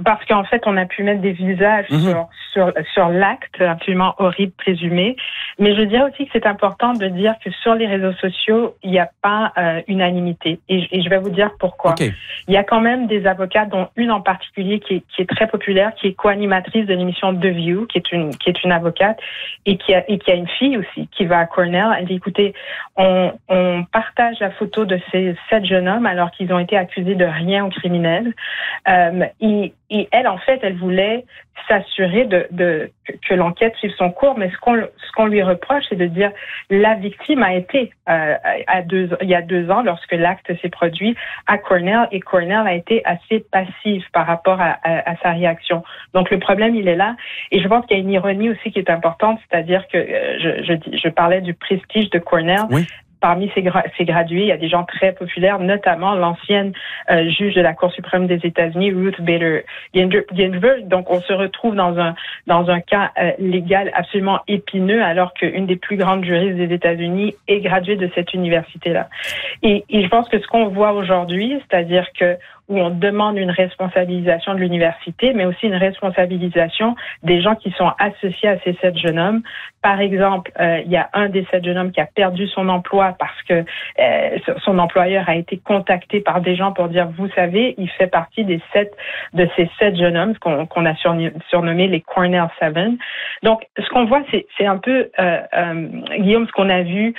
parce qu'en fait, on a pu mettre des visages sur l'acte absolument horrible présumé. Mais je dirais aussi que c'est important de dire que sur les réseaux sociaux, il n'y a pas unanimité. Et je vais vous dire pourquoi. Okay. Il y a quand même des avocats, dont une en particulier qui est très populaire, qui est co-animatrice de l'émission The View, qui est une avocate et qui a une fille aussi qui va à Cornell. Elle dit, écoutez, on partage la photo de ces 7 jeunes hommes alors qu'ils ont été accusés de rien au criminel. Et elle, en fait, elle voulait s'assurer que l'enquête suive son cours, mais ce qu'on lui reproche, c'est de dire la victime a été il y a 2 ans, lorsque l'acte s'est produit à Cornell, et Cornell a été assez passive par rapport à sa réaction. Donc le problème, il est là, et je pense qu'il y a une ironie aussi qui est importante, c'est-à-dire que je parlais du prestige de Cornell. Oui. Parmi ces gradués, il y a des gens très populaires, notamment l'ancienne juge de la Cour suprême des États-Unis, Ruth Bader Ginsburg. Donc, on se retrouve dans un cas légal absolument épineux, alors qu'une des plus grandes juristes des États-Unis est graduée de cette université-là. Et je pense que ce qu'on voit aujourd'hui, c'est-à-dire que où on demande une responsabilisation de l'université, mais aussi une responsabilisation des gens qui sont associés à ces 7 jeunes hommes. Par exemple, il y a un des 7 jeunes hommes qui a perdu son emploi parce que son employeur a été contacté par des gens pour dire, vous savez, il fait partie de ces 7 jeunes hommes qu'on a surnommés les Cornell 7. Donc, ce qu'on voit, c'est un peu, Guillaume, ce qu'on a vu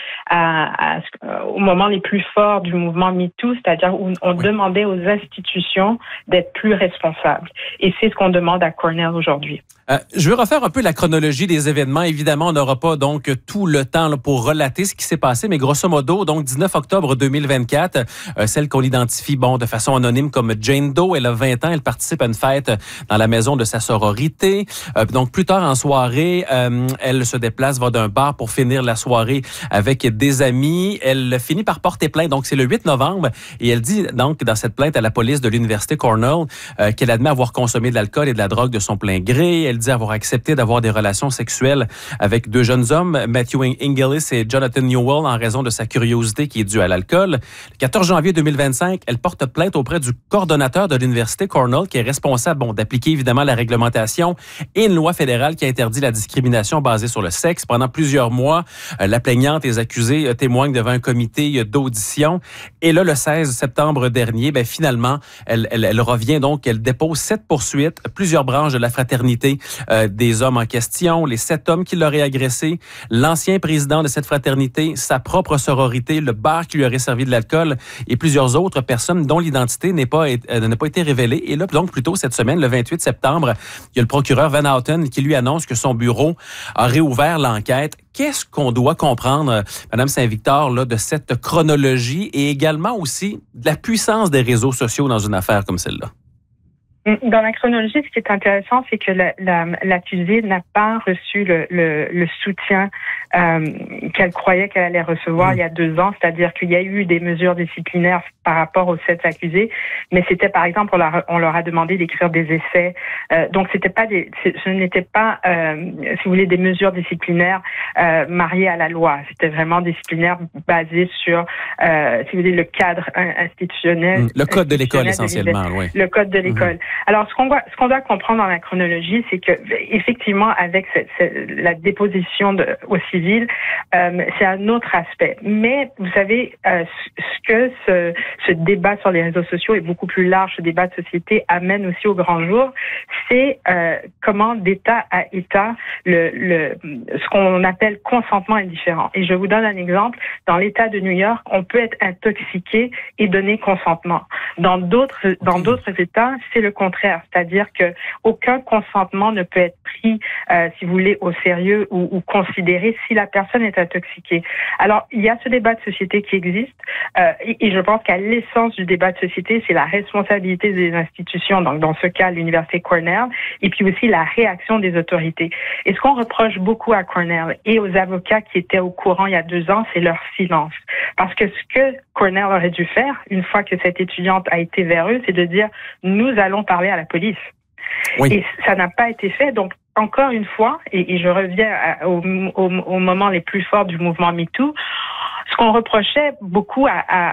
au moment les plus forts du mouvement MeToo, c'est-à-dire où on demandait aux institutions d'être plus responsables. Et c'est ce qu'on demande à Cornell aujourd'hui. Je vais refaire un peu la chronologie des événements. Évidemment, on n'aura pas donc tout le temps là, pour relater ce qui s'est passé, mais grosso modo, donc 19 octobre 2024, celle qu'on identifie de façon anonyme comme Jane Doe, elle a 20 ans, elle participe à une fête dans la maison de sa sororité. Donc plus tard en soirée, elle se déplace, va d'un bar pour finir la soirée avec des amis. Elle finit par porter plainte, donc c'est le 8 novembre, et elle dit donc dans cette plainte à la police de l'université Cornell qu'elle admet avoir consommé de l'alcool et de la drogue de son plein gré. Elle dit avoir accepté d'avoir des relations sexuelles avec 2 jeunes hommes, Matthew Inglis et Jonathan Newell, en raison de sa curiosité qui est due à l'alcool. Le 14 janvier 2025, elle porte plainte auprès du coordonnateur de l'université Cornell, qui est responsable d'appliquer évidemment la réglementation et une loi fédérale qui interdit la discrimination basée sur le sexe. Pendant plusieurs mois, la plaignante et les accusés témoignent devant un comité d'audition. Et là, le 16 septembre dernier, finalement, elle revient donc, elle dépose 7 poursuites, plusieurs branches de la fraternité des hommes en question, les 7 hommes qui l'auraient agressé, l'ancien président de cette fraternité, sa propre sororité, le bar qui lui aurait servi de l'alcool et plusieurs autres personnes dont l'identité n'a pas été révélée. Et là, donc, plus tôt cette semaine, le 28 septembre, il y a le procureur Van Houten qui lui annonce que son bureau a réouvert l'enquête. Qu'est-ce qu'on doit comprendre, Madame Saint-Victor, là, de cette chronologie et également aussi de la puissance des réseaux sociaux dans une affaire comme celle-là? Dans la chronologie, ce qui est intéressant, c'est que l'accusée n'a pas reçu le soutien qu'elle croyait qu'elle allait recevoir il y a 2 ans, c'est-à-dire qu'il y a eu des mesures disciplinaires par rapport aux 7 accusés, mais c'était par exemple, on leur a demandé d'écrire des essais, donc ce n'était pas, si vous voulez, des mesures disciplinaires mariées à la loi. C'était vraiment disciplinaire basé sur, si vous voulez, le cadre institutionnel. Le code de l'école essentiellement, oui. Le code de l'école. Alors, ce qu'on doit comprendre dans la chronologie, c'est que effectivement, avec la déposition au civil, c'est un autre aspect. Mais vous savez, ce que ce débat sur les réseaux sociaux est beaucoup plus large, ce débat de société amène aussi au grand jour, c'est comment d'État à État ce qu'on appelle consentement est différent. Et je vous donne un exemple. Dans l'État de New York, on peut être intoxiqué et donner consentement. Dans d'autres États, c'est le contraire, c'est-à-dire que aucun consentement ne peut être pris, si vous voulez, au sérieux ou considéré si la personne est intoxiquée. Alors, il y a ce débat de société qui existe, et je pense qu'à l'essence du débat de société, c'est la responsabilité des institutions, donc dans ce cas, l'université Cornell, et puis aussi la réaction des autorités. Et ce qu'on reproche beaucoup à Cornell et aux avocats qui étaient au courant il y a 2 ans, c'est leur silence. Parce que ce que Cornell aurait dû faire, une fois que cette étudiante a été vers eux, c'est de dire « nous allons parler à la police ». Oui. Et ça n'a pas été fait. Donc, encore une fois, et je reviens au moment les plus forts du mouvement MeToo, Ce qu'on reprochait beaucoup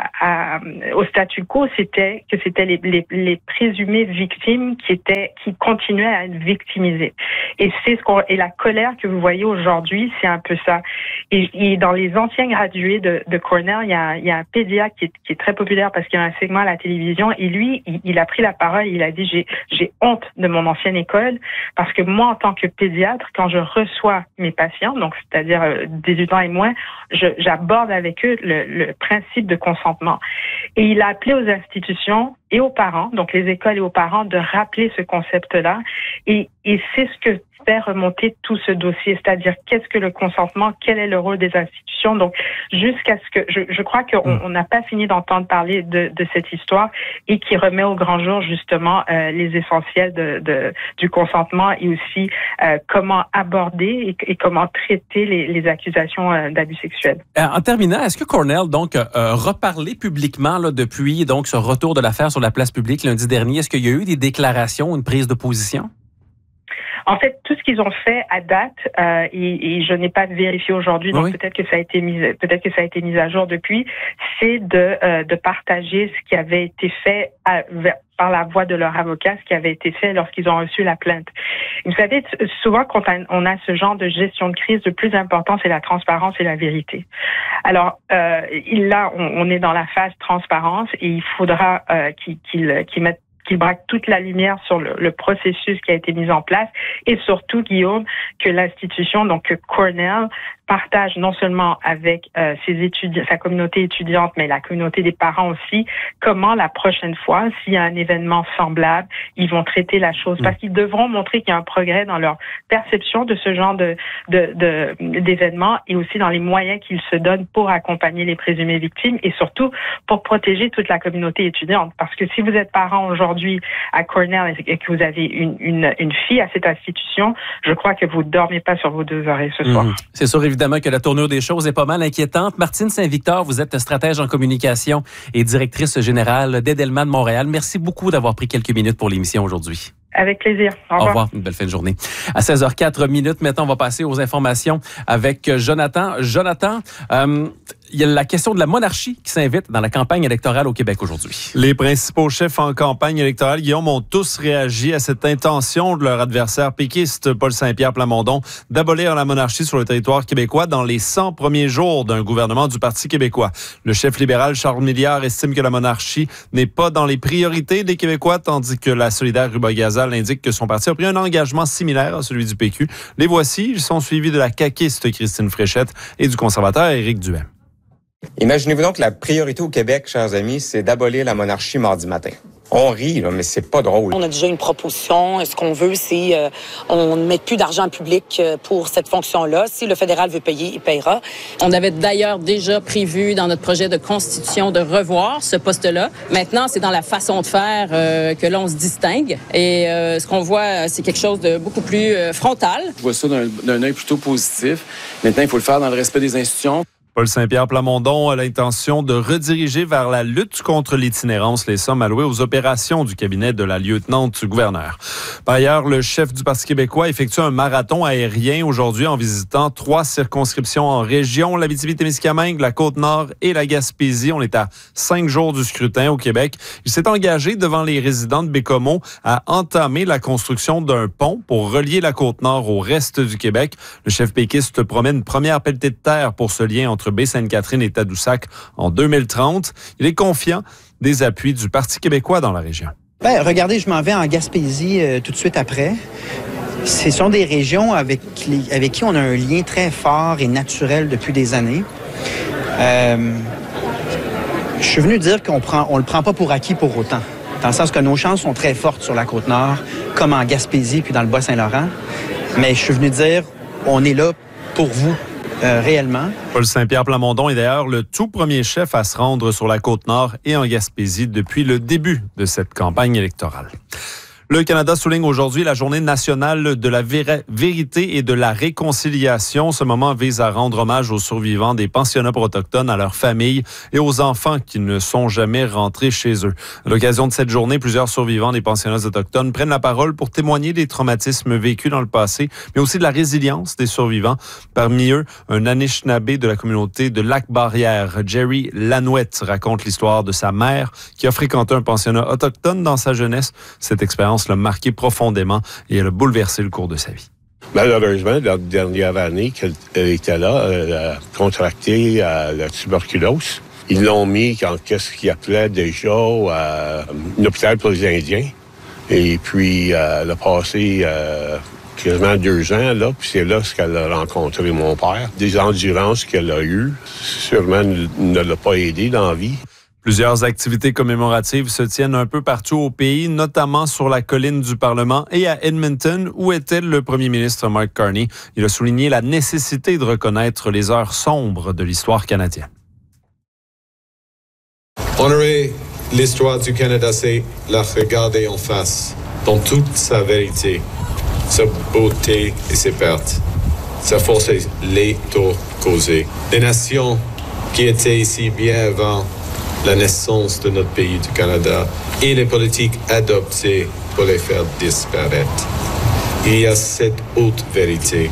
au statu quo, c'était que c'était les présumées victimes qui continuaient à être victimisées. Et et la colère que vous voyez aujourd'hui, c'est un peu ça. Et dans les anciens gradués de Cornell, il y a un pédiatre qui est très populaire parce qu'il y a un segment à la télévision. Et lui, il a pris la parole. Il a dit j'ai honte de mon ancienne école parce que moi, en tant que pédiatre, quand je reçois mes patients, donc c'est-à-dire 18 ans et moins, j'aborde avec eux le principe de consentement. Et il a appelé aux institutions et aux parents, donc les écoles et aux parents, de rappeler ce concept-là. Et c'est ce que fait remonter tout ce dossier, c'est-à-dire qu'est-ce que le consentement, quel est le rôle des institutions. Donc, jusqu'à ce que je crois qu'on n'a pas fini d'entendre parler de cette histoire et qui remet au grand jour justement les essentiels du consentement et aussi comment aborder et comment traiter les accusations d'abus sexuels. En terminant, est-ce que Cornell donc a reparlé publiquement là, depuis donc ce retour de l'affaire sur la place publique lundi dernier? Est-ce qu'il y a eu des déclarations, une prise de position? En fait, tout ce qu'ils ont fait à date, et je n'ai pas vérifié aujourd'hui, donc peut-être que ça a été mis à jour depuis, c'est de partager ce qui avait été fait par la voix de leur avocat, ce qui avait été fait lorsqu'ils ont reçu la plainte. Vous savez, souvent quand on a ce genre de gestion de crise, le plus important, c'est la transparence et la vérité. Alors là, on est dans la phase transparence et il faudra qu'ils braquent toute la lumière sur le processus qui a été mis en place et surtout, Guillaume, que l'institution, donc que Cornell, partage non seulement avec sa communauté étudiante, mais la communauté des parents aussi, comment la prochaine fois, s'il y a un événement semblable, ils vont traiter la chose. Parce qu'ils devront montrer qu'il y a un progrès dans leur perception de ce genre d'événements et aussi dans les moyens qu'ils se donnent pour accompagner les présumées victimes et surtout pour protéger toute la communauté étudiante. Parce que si vous êtes parent aujourd'hui à Cornell et que vous avez une fille à cette institution, je crois que vous ne dormez pas sur vos deux oreilles ce soir. C'est sûr, évidemment que la tournure des choses est pas mal inquiétante. Martine Saint-Victor, vous êtes stratège en communication et directrice générale d'Edelman de Montréal. Merci beaucoup d'avoir pris quelques minutes pour l'émission aujourd'hui. Avec plaisir. Au revoir. Une belle fin de journée. À 16h04, maintenant, on va passer aux informations avec Jonathan. Jonathan, il y a la question de la monarchie qui s'invite dans la campagne électorale au Québec aujourd'hui. Les principaux chefs en campagne électorale, Guillaume, ont tous réagi à cette intention de leur adversaire péquiste, Paul Saint-Pierre Plamondon, d'abolir la monarchie sur le territoire québécois dans les 100 premiers jours d'un gouvernement du Parti québécois. Le chef libéral Charles Milliard estime que la monarchie n'est pas dans les priorités des Québécois, tandis que la solidaire Ruba Gazal indique que son parti a pris un engagement similaire à celui du PQ. Les voici, ils sont suivis de la caquiste Christine Fréchette et du conservateur Éric Duhem. Imaginez-vous donc que la priorité au Québec, chers amis, c'est d'abolir la monarchie mardi matin. On rit, là, mais c'est pas drôle. On a déjà une proposition. Ce qu'on veut, c'est on ne met plus d'argent public pour cette fonction-là. Si le fédéral veut payer, il paiera. On avait d'ailleurs déjà prévu dans notre projet de constitution de revoir ce poste-là. Maintenant, c'est dans la façon de faire que l'on se distingue. Et ce qu'on voit, c'est quelque chose de beaucoup plus frontal. Je vois ça d'un œil plutôt positif. Maintenant, il faut le faire dans le respect des institutions. Paul Saint-Pierre Plamondon a l'intention de rediriger vers la lutte contre l'itinérance les sommes allouées aux opérations du cabinet de la lieutenant-gouverneur. Par ailleurs, le chef du Parti québécois effectue un marathon aérien aujourd'hui en visitant 3 circonscriptions en région, l'Abitibi-Témiscamingue, la Côte-Nord et la Gaspésie. On est à 5 jours du scrutin au Québec. Il s'est engagé devant les résidents de Bécomo à entamer la construction d'un pont pour relier la Côte-Nord au reste du Québec. Le chef péquiste promet une première pelletée de terre pour ce lien entre Baie-Sainte-Catherine et Tadoussac en 2030. Il est confiant des appuis du Parti québécois dans la région. Regardez, je m'en vais en Gaspésie tout de suite après. Ce sont des régions avec qui on a un lien très fort et naturel depuis des années. Je suis venu dire qu'on le prend pas pour acquis pour autant. Dans le sens que nos chances sont très fortes sur la Côte-Nord, comme en Gaspésie puis dans le Bas-Saint-Laurent. Mais je suis venu dire, on est là pour vous. Réellement. Paul Saint-Pierre Plamondon est d'ailleurs le tout premier chef à se rendre sur la Côte-Nord et en Gaspésie depuis le début de cette campagne électorale. Le Canada souligne aujourd'hui la journée nationale de la vérité et de la réconciliation. Ce moment vise à rendre hommage aux survivants des pensionnats pour autochtones, à leurs familles et aux enfants qui ne sont jamais rentrés chez eux. À l'occasion de cette journée, plusieurs survivants des pensionnats autochtones prennent la parole pour témoigner des traumatismes vécus dans le passé, mais aussi de la résilience des survivants. Parmi eux, un Anishinaabe de la communauté de Lac-Barrière, Jerry Lanouette, raconte l'histoire de sa mère qui a fréquenté un pensionnat autochtone dans sa jeunesse. Cette expérience l'a marqué profondément et elle a bouleversé le cours de sa vie. Malheureusement, la dernière année qu'elle était là, elle a contracté la tuberculose. Ils l'ont mis en qu'est-ce qu'il appelait déjà un hôpital pour les Indiens. Et puis, elle a passé quasiment 2 ans là, puis c'est là qu'elle a rencontré mon père. Des endurances qu'elle a eues, sûrement ne l'a pas aidé dans la vie. Plusieurs activités commémoratives se tiennent un peu partout au pays, notamment sur la colline du Parlement et à Edmonton, où était le premier ministre Mark Carney. Il a souligné la nécessité de reconnaître les heures sombres de l'histoire canadienne. Honorer l'histoire du Canada, c'est la regarder en face, dans toute sa vérité, sa beauté et ses pertes, sa force et les torts causés. Les nations qui étaient ici bien avant la naissance de notre pays du Canada et les politiques adoptées pour les faire disparaître. Il y a cette haute vérité.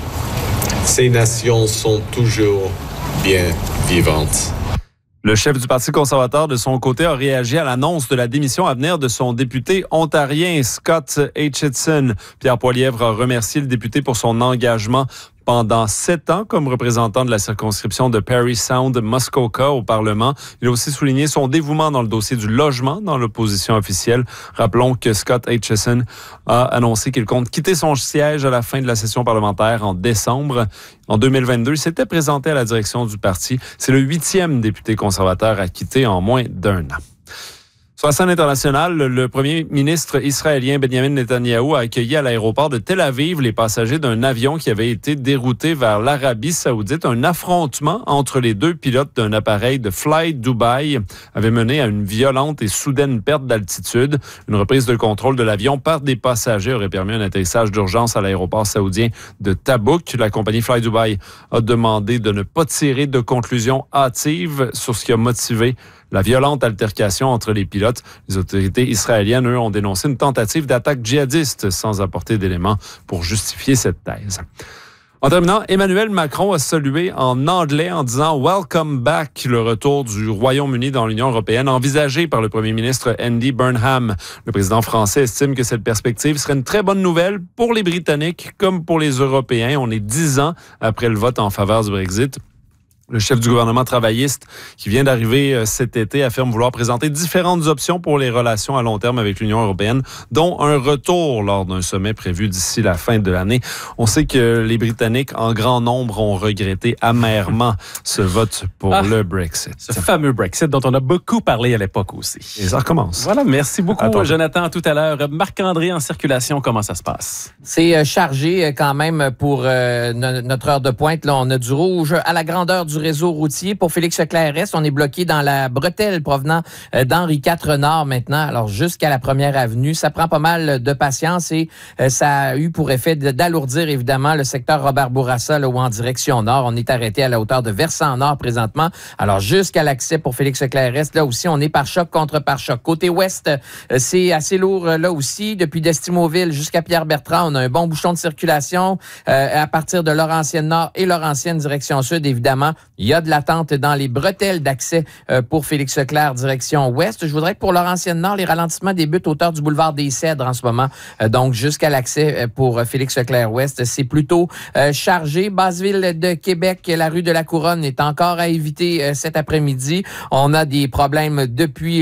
Ces nations sont toujours bien vivantes. Le chef du Parti conservateur, de son côté, a réagi à l'annonce de la démission à venir de son député ontarien Scott Aitchison. Pierre Poilievre a remercié le député pour son engagement pendant 7 ans comme représentant de la circonscription de Parry Sound Muskoka au Parlement. Il a aussi souligné son dévouement dans le dossier du logement dans l'opposition officielle. Rappelons que Scott Aitchison a annoncé qu'il compte quitter son siège à la fin de la session parlementaire en décembre. En 2022, il s'était présenté à la direction du parti. C'est le 8e député conservateur à quitter en moins d'1 an. Sur la scène internationale, le premier ministre israélien Benjamin Netanyahou a accueilli à l'aéroport de Tel Aviv les passagers d'un avion qui avait été dérouté vers l'Arabie saoudite. Un affrontement entre les 2 pilotes d'un appareil de Fly Dubai avait mené à une violente et soudaine perte d'altitude. Une reprise de contrôle de l'avion par des passagers aurait permis un atterrissage d'urgence à l'aéroport saoudien de Tabouk. La compagnie Fly Dubai a demandé de ne pas tirer de conclusions hâtives sur ce qui a motivé la violente altercation entre les pilotes. Les autorités israéliennes, eux, ont dénoncé une tentative d'attaque djihadiste sans apporter d'éléments pour justifier cette thèse. En terminant, Emmanuel Macron a salué en anglais en disant « Welcome back » le retour du Royaume-Uni dans l'Union européenne envisagé par le premier ministre Andy Burnham. Le président français estime que cette perspective serait une très bonne nouvelle pour les Britanniques comme pour les Européens. On est 10 ans après le vote en faveur du Brexit. Le chef du gouvernement travailliste qui vient d'arriver cet été affirme vouloir présenter différentes options pour les relations à long terme avec l'Union européenne, dont un retour lors d'un sommet prévu d'ici la fin de l'année. On sait que les Britanniques, en grand nombre, ont regretté amèrement ce vote pour le Brexit. Ce fameux Brexit dont on a beaucoup parlé à l'époque aussi. Et ça recommence. Voilà, merci beaucoup, Jonathan. Tout à l'heure, Marc-André en circulation, comment ça se passe? C'est chargé quand même pour notre heure de pointe. Là, on a du rouge à la grandeur du réseau routier. Pour Félix Leclerc-Est, on est bloqué dans la bretelle provenant d'Henri IV Nord maintenant, alors jusqu'à la Première Avenue. Ça prend pas mal de patience et ça a eu pour effet d'alourdir évidemment le secteur Robert Bourassa là, où en direction nord. On est arrêté à la hauteur de Versant-Nord présentement. Alors jusqu'à l'accès pour Félix Leclerc-Est, là aussi on est pare-choc contre pare-choc. Côté ouest, c'est assez lourd là aussi. Depuis d'Estimauville jusqu'à Pierre-Bertrand, on a un bon bouchon de circulation à partir de Laurentienne-Nord et Laurentienne direction sud évidemment. Il y a de l'attente dans les bretelles d'accès pour Félix Leclerc, direction ouest. Je voudrais que pour Laurentienne-Nord, les ralentissements débutent hauteur du boulevard des Cèdres en ce moment. Donc, jusqu'à l'accès pour Félix Leclerc-Ouest, c'est plutôt chargé. Basse-Ville de Québec, la rue de la Couronne est encore à éviter cet après-midi. On a des problèmes depuis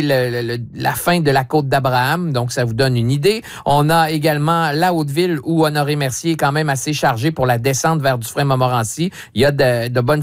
la fin de la côte d'Abraham, donc ça vous donne une idée. On a également la Haute-Ville où Honoré-Mercier est quand même assez chargé pour la descente vers Dufresne-Montmorency. Il y a de bonnes files d'attente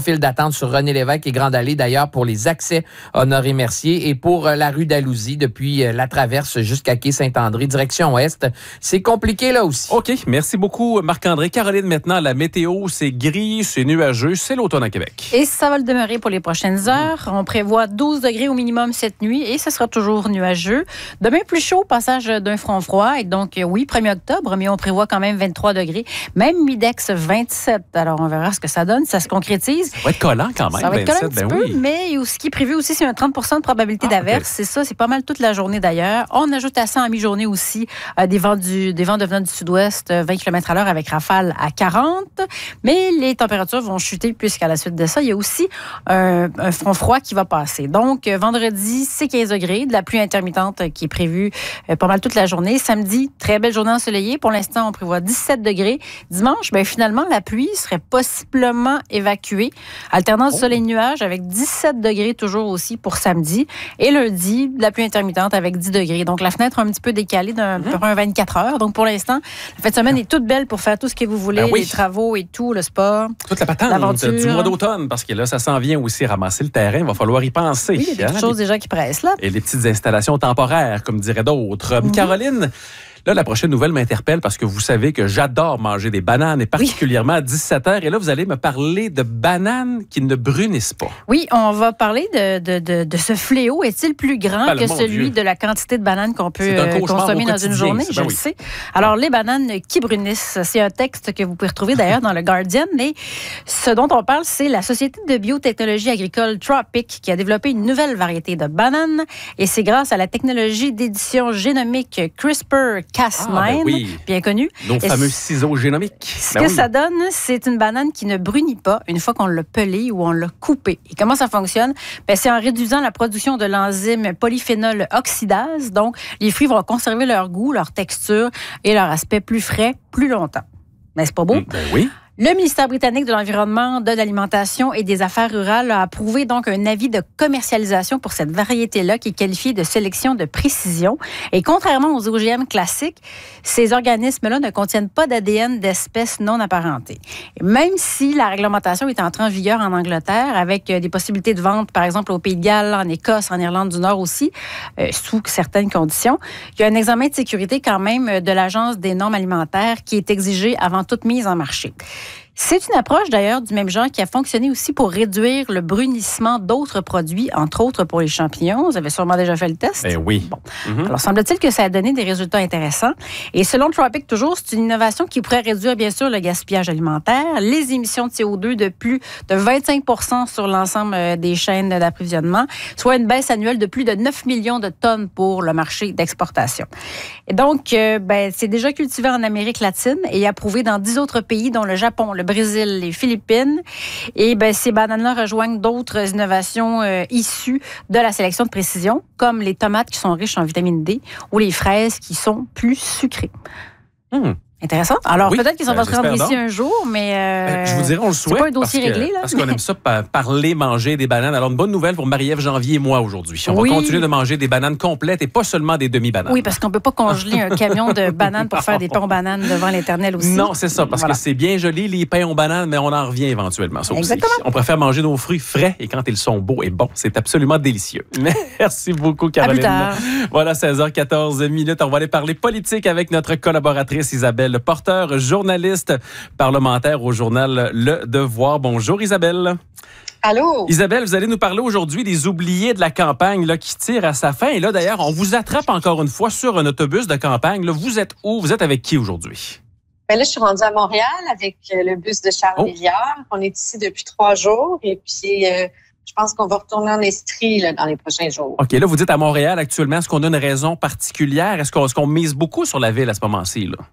s'attendre sur René Lévesque et Grande Allée, d'ailleurs, pour les accès Honoré-Mercier et pour la rue d'Alousie, depuis la traverse jusqu'à quai Saint-André, direction ouest. C'est compliqué là aussi. OK, merci beaucoup Marc-André. Caroline, maintenant, la météo, c'est gris, c'est nuageux, c'est l'automne à Québec. Et ça va le demeurer pour les prochaines heures. On prévoit 12 degrés au minimum cette nuit et ce sera toujours nuageux. Demain, plus chaud, passage d'un front froid. Et donc, oui, 1er octobre, mais on prévoit quand même 23 degrés. Même Midex 27. Alors, on verra ce que ça donne. Ça se concrétise. Ça va être collant quand même. Ça va être collant 27, un petit peu, mais ce qui est prévu aussi, c'est un 30 de probabilité d'averse. Okay. C'est ça, c'est pas mal toute la journée d'ailleurs. On ajoute à ça en mi-journée aussi des vents devenant du sud-ouest, 20 km/h avec rafale à 40. Mais les températures vont chuter puisqu'à la suite de ça, il y a aussi un front froid qui va passer. Donc, vendredi, c'est 15 degrés, de la pluie intermittente qui est prévue pas mal toute la journée. Samedi, très belle journée ensoleillée. Pour l'instant, on prévoit 17 degrés. Dimanche, finalement, la pluie serait possiblement évacuée. Alternance soleil-nuage avec 17 degrés toujours aussi pour samedi. Et lundi, de la pluie intermittente avec 10 degrés. Donc, la fenêtre un petit peu décalée d'un 24 heures. Donc, pour l'instant, la fin de semaine est toute belle pour faire tout ce que vous voulez, les travaux et tout, le sport. Toute la patente du mois d'automne, parce que là, ça s'en vient aussi ramasser le terrain. Il va falloir y penser. Oui, il y a des choses déjà qui pressent là. Et les petites installations temporaires, comme diraient d'autres. Caroline, là, la prochaine nouvelle m'interpelle parce que vous savez que j'adore manger des bananes, et particulièrement à 17h. Et là, vous allez me parler de bananes qui ne brunissent pas. Oui, on va parler de ce fléau. Est-il plus grand que celui de la quantité de bananes qu'on peut consommer dans une journée? Je le sais. Alors, les bananes qui brunissent, c'est un texte que vous pouvez retrouver d'ailleurs dans le Guardian. Mais ce dont on parle, c'est la société de biotechnologie agricole Tropic qui a développé une nouvelle variété de bananes. Et c'est grâce à la technologie d'édition génomique CRISPR-Cas9, bien connu. Nos fameux ciseaux génomiques. Ce que ça donne, c'est une banane qui ne brunit pas une fois qu'on l'a pelée ou on l'a coupée. Et comment ça fonctionne? C'est en réduisant la production de l'enzyme polyphénol oxydase. Donc, les fruits vont conserver leur goût, leur texture et leur aspect plus frais plus longtemps. N'est-ce pas beau? Oui. Le ministère britannique de l'Environnement, de l'Alimentation et des Affaires rurales a approuvé donc un avis de commercialisation pour cette variété-là qui est qualifiée de sélection de précision. Et contrairement aux OGM classiques, ces organismes-là ne contiennent pas d'ADN d'espèces non apparentées. Et même si la réglementation est entrée en vigueur en Angleterre avec des possibilités de vente, par exemple au Pays de Galles, en Écosse, en Irlande du Nord aussi, sous certaines conditions, il y a un examen de sécurité quand même de l'Agence des normes alimentaires qui est exigé avant toute mise en marché. C'est une approche, d'ailleurs, du même genre qui a fonctionné aussi pour réduire le brunissement d'autres produits, entre autres pour les champignons. Vous avez sûrement déjà fait le test. Oui. Bon. Alors, semble-t-il que ça a donné des résultats intéressants. Et selon Tropic, toujours, c'est une innovation qui pourrait réduire, bien sûr, le gaspillage alimentaire, les émissions de CO2 de plus de 25% sur l'ensemble des chaînes d'approvisionnement, soit une baisse annuelle de plus de 9 millions de tonnes pour le marché d'exportation. Et donc, c'est déjà cultivé en Amérique latine et approuvé dans 10 autres pays, dont le Japon, le Brésil, les Philippines. Et ces bananes-là rejoignent d'autres innovations issues de la sélection de précision, comme les tomates qui sont riches en vitamine D ou les fraises qui sont plus sucrées. Intéressant. Alors, peut-être qu'ils vont se rendre ici un jour, mais je vous dirais, on le souhaite. C'est pas un dossier réglé, là. Parce qu'on aime ça, parler, manger des bananes. Alors, une bonne nouvelle pour Marie-Ève Janvier et moi aujourd'hui. On va continuer de manger des bananes complètes et pas seulement des demi-bananes. Oui, parce qu'on peut pas congeler un camion de bananes pour faire des pains aux bananes devant l'Éternel aussi. Non, c'est ça, parce que c'est bien joli, les pains aux bananes, mais on en revient éventuellement. Ça Exactement. Aussi. On préfère manger nos fruits frais et quand ils sont beaux et bons. C'est absolument délicieux. Merci beaucoup, Caroline. À plus tard. Voilà, 16h14. On va aller parler politique avec notre collaboratrice Isabelle Porteur, journaliste parlementaire au journal Le Devoir. Bonjour Isabelle. Allô? Isabelle, vous allez nous parler aujourd'hui des oubliés de la campagne là, qui tirent à sa fin. Et là, d'ailleurs, on vous attrape encore une fois sur un autobus de campagne. Là, vous êtes où? Vous êtes avec qui aujourd'hui? Là, je suis rendue à Montréal avec le bus de Charles Villiard. On est ici depuis 3 jours et puis je pense qu'on va retourner en Estrie là, dans les prochains jours. OK, là, vous dites à Montréal actuellement. Est-ce qu'on a une raison particulière? Est-ce qu'on mise beaucoup sur la ville à ce moment-ci, là?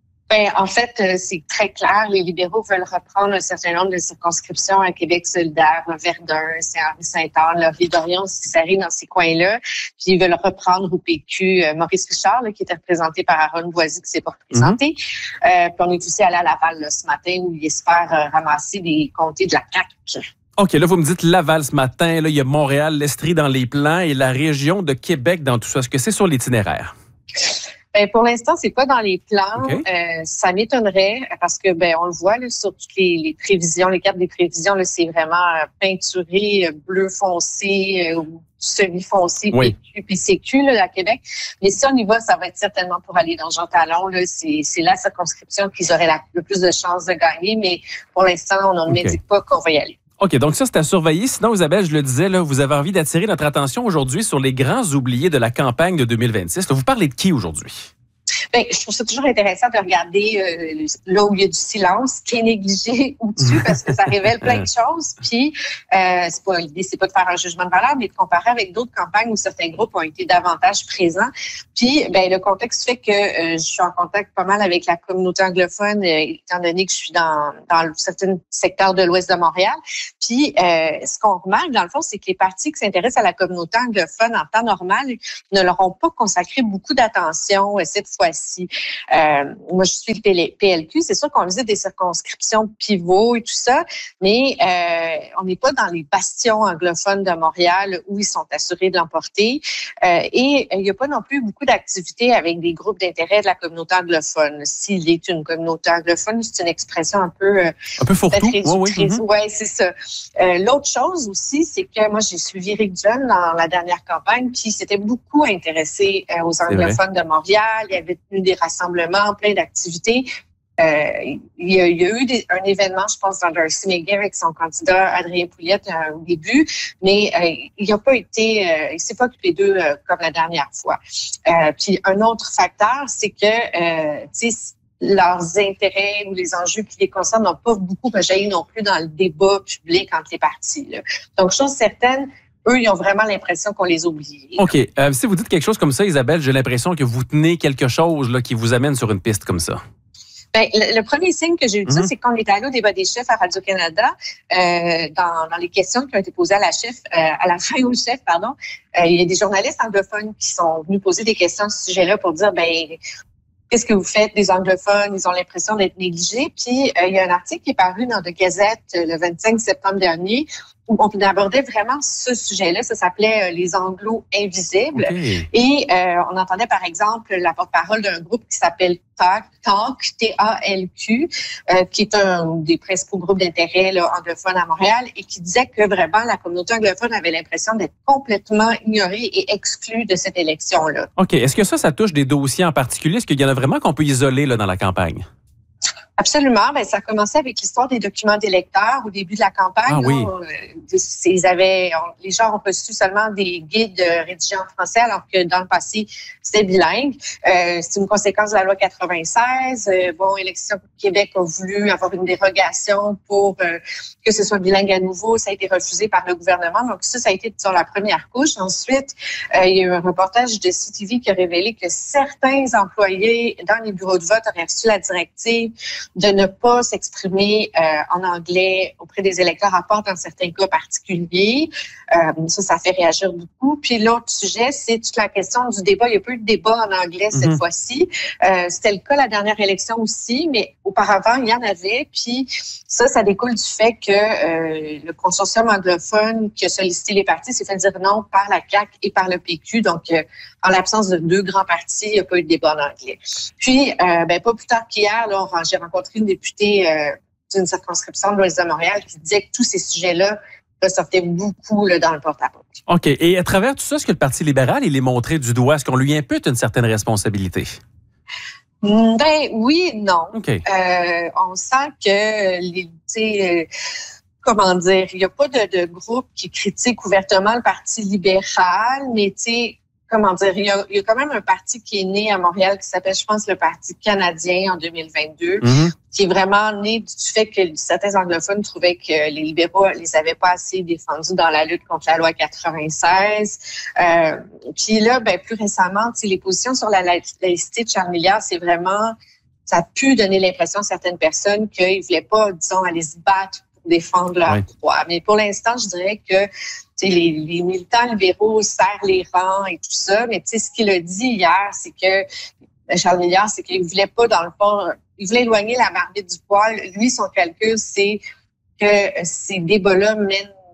En fait, c'est très clair. Les libéraux veulent reprendre un certain nombre de circonscriptions à Québec solidaire, Verdun, Saint-Henri-Sainte-Anne, Laurier-Dorion, si ça arrive dans ces coins-là. Puis ils veulent reprendre au PQ Maurice Richard, là, qui était représenté par Aaron Boisy, qui s'est pas représenté. Puis on est aussi allé à Laval là, ce matin, où il espère ramasser des comtés de la CAQ. OK, là, vous me dites Laval ce matin. Là, il y a Montréal, l'Estrie dans les plans et la région de Québec dans tout ça. Est-ce que c'est sur l'itinéraire? Ben, pour l'instant, c'est pas dans les plans. Okay. Ça m'étonnerait parce que on le voit là, sur toutes les prévisions, les cartes des prévisions, là, c'est vraiment peinturé bleu foncé ou semi-foncé, oui. PQ là, à Québec. Mais si on y va, ça va être certainement pour aller dans Jean Talon. Là, c'est la circonscription qu'ils auraient le plus de chances de gagner, mais pour l'instant, on ne m'indique pas qu'on va y aller. OK, donc ça, c'est à surveiller. Sinon, Isabelle, je le disais, là, vous avez envie d'attirer notre attention aujourd'hui sur les grands oubliés de la campagne de 2026. Là, vous parlez de qui aujourd'hui? Je trouve ça toujours intéressant de regarder là où il y a du silence, qui est négligé ou dessus, parce que ça révèle plein de choses. Puis, l'idée, c'est pas de faire un jugement de valeur, mais de comparer avec d'autres campagnes où certains groupes ont été davantage présents. Puis, le contexte fait que je suis en contact pas mal avec la communauté anglophone, étant donné que je suis dans certains secteurs de l'ouest de Montréal. Puis, ce qu'on remarque, dans le fond, c'est que les partis qui s'intéressent à la communauté anglophone en temps normal ne leur ont pas consacré beaucoup d'attention cette fois-ci. Moi, je suis le PLQ. C'est sûr qu'on visite des circonscriptions pivots et tout ça, mais on n'est pas dans les bastions anglophones de Montréal où ils sont assurés de l'emporter. Et il n'y a pas non plus beaucoup d'activités avec des groupes d'intérêt de la communauté anglophone. S'il est une communauté anglophone, c'est une expression un peu fourre-tout. Oui, c'est ça. L'autre chose aussi, c'est que moi, j'ai suivi Rick John dans la dernière campagne, puis c'était beaucoup intéressé aux anglophones de Montréal. Il y avait tenu des rassemblements, plein d'activités. Il y a eu un événement, je pense, dans Darcy McGuire avec son candidat Adrien Pouliette au début, mais il n'a pas été, il s'est pas occupé d'eux comme la dernière fois. Puis un autre facteur, c'est que, leurs intérêts ou les enjeux qui les concernent n'ont pas beaucoup jailli non plus dans le débat public entre les partis. Là. Donc, chose certaine, eux, ils ont vraiment l'impression qu'on les oublie. OK. Si vous dites quelque chose comme ça, Isabelle, j'ai l'impression que vous tenez quelque chose là, qui vous amène sur une piste comme ça. Le premier signe que j'ai eu de ça, c'est quand on est allé au débat des chefs à Radio-Canada, dans les questions qui ont été posées à la fin au chef, il y a des journalistes anglophones qui sont venus poser des questions à ce sujet-là pour dire, qu'est-ce que vous faites des anglophones? Ils ont l'impression d'être négligés. Puis, il y a un article qui est paru dans The Gazette le 25 septembre dernier où on abordait vraiment ce sujet-là. Ça s'appelait « Les Anglos invisibles ». Okay. Et on entendait, par exemple, la porte-parole d'un groupe qui s'appelle TALQ, T-A-L-Q, qui est un des principaux groupes d'intérêt anglophones à Montréal et qui disait que vraiment la communauté anglophone avait l'impression d'être complètement ignorée et exclue de cette élection-là. OK. Est-ce que ça touche des dossiers en particulier? Est-ce qu'il y en a vraiment qu'on peut isoler là, dans la campagne? Absolument. Ça a commencé avec l'histoire des documents d'électeurs au début de la campagne. Ah, oui. Les gens ont reçu seulement des guides rédigés en français, alors que dans le passé, c'était bilingue. C'est une conséquence de la loi 96. Élection Québec a voulu avoir une dérogation pour que ce soit bilingue à nouveau. Ça a été refusé par le gouvernement. Donc, ça a été sur la première couche. Ensuite, il y a eu un reportage de CTV qui a révélé que certains employés dans les bureaux de vote auraient reçu la directive de ne pas s'exprimer en anglais auprès des électeurs, à part dans certains cas particuliers. Ça fait réagir beaucoup. Puis l'autre sujet, c'est toute la question du débat. Il n'y a pas eu de débat en anglais cette fois-ci. C'était le cas la dernière élection aussi, mais auparavant, il y en avait. Puis ça découle du fait que le consortium anglophone qui a sollicité les partis s'est fait dire non par la CAQ et par le PQ. Donc, en l'absence de deux grands partis, il n'y a pas eu de débat en anglais. Puis, pas plus tard qu'hier, j'ai rencontré une députée d'une circonscription de l'Ouest de Montréal qui disait que tous ces sujets-là ressortaient beaucoup dans le porte-à-porte. OK. Et à travers tout ça, est-ce que le Parti libéral, il est montré du doigt? Est-ce qu'on lui impute une certaine responsabilité? Oui, non. Okay. On sent que comment dire, il n'y a pas de groupe qui critique ouvertement le Parti libéral, mais comment dire, il y a quand même un parti qui est né à Montréal qui s'appelle, je pense, le Parti canadien en 2022, qui est vraiment né du fait que certains anglophones trouvaient que les libéraux les avaient pas assez défendus dans la lutte contre la loi 96. Puis là, plus récemment, les positions sur la laïcité de Charles Milliard, c'est vraiment, ça a pu donner l'impression à certaines personnes qu'ils voulaient pas, disons, aller se battre pour défendre leurs droits. Mais pour l'instant, je dirais que les militants libéraux serrent les rangs et tout ça, mais ce qu'il a dit hier, c'est que Charles Milliard, c'est qu'il voulait pas, dans le fond, il voulait éloigner la marmite du poil. Lui, son calcul, c'est que ces débats-là mènent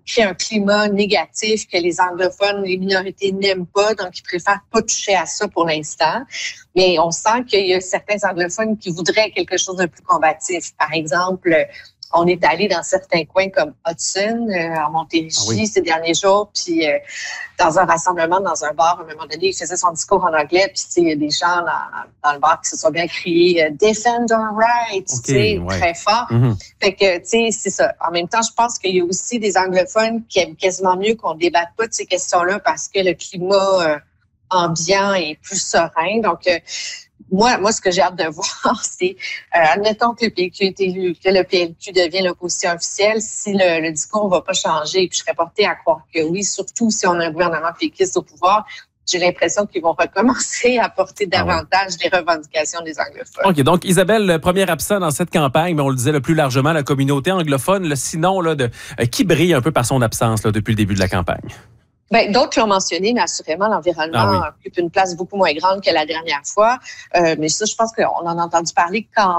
crée un climat négatif que les anglophones, les minorités n'aiment pas, donc ils préfèrent pas toucher à ça pour l'instant. Mais on sent qu'il y a certains anglophones qui voudraient quelque chose de plus combatif. Par exemple, on est allé dans certains coins comme Hudson, en Montérégie ces derniers jours, puis dans un rassemblement, dans un bar, à un moment donné, il faisait son discours en anglais, puis il y a des gens dans le bar qui se sont bien criés « Defend our rights », très fort. Fait que, tu sais, c'est ça. En même temps, je pense qu'il y a aussi des anglophones qui aiment quasiment mieux qu'on ne débatte pas de ces questions-là parce que le climat ambiant est plus serein. Donc, moi, ce que j'ai hâte de voir, c'est, admettons que le PLQ est élu, que le PLQ devient l'opposition officielle, si le discours ne va pas changer, puis je serais portée à croire que oui, surtout si on a un gouvernement péquiste au pouvoir, j'ai l'impression qu'ils vont recommencer à porter davantage les revendications des anglophones. OK, donc Isabelle, le premier absent dans cette campagne, mais on le disait le plus largement, la communauté anglophone, sinon, qui brille un peu par son absence depuis le début de la campagne? Ben, d'autres l'ont mentionné, mais assurément, l'environnement occupe une place beaucoup moins grande que la dernière fois. Mais ça, je pense qu'on en a entendu parler quand